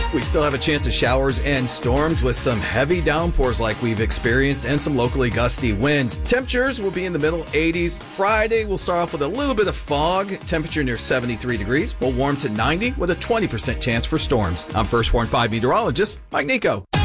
We still have a chance of showers and storms with some heavy downpours like we've experienced and some locally gusty winds. Temperatures will be in the middle 80s. Friday, we'll start off with a little bit of fog. Temperature near 73 degrees. We'll warm to 90 with a 20% chance for storms. I'm First Warn 5 meteorologist Mike Nico.